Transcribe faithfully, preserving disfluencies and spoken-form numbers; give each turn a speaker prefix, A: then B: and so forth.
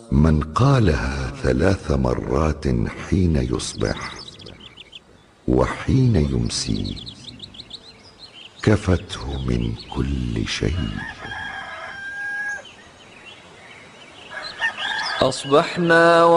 A: من قالها ثلاث مرات حين يصبح وحين يمسي كفته من كل شيء.
B: أصبحنا